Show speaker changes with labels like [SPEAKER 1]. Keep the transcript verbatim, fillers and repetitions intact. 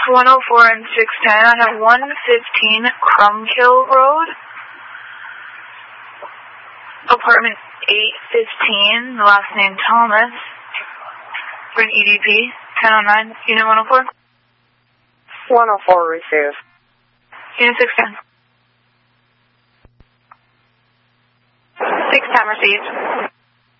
[SPEAKER 1] one oh four and six ten. I have one fifteen Crumkill Road, apartment eight fifteen, the last name Thomas, for an E D P, ten oh nine, unit one oh four.
[SPEAKER 2] one oh four, receive.
[SPEAKER 1] Unit six ten. six ten received.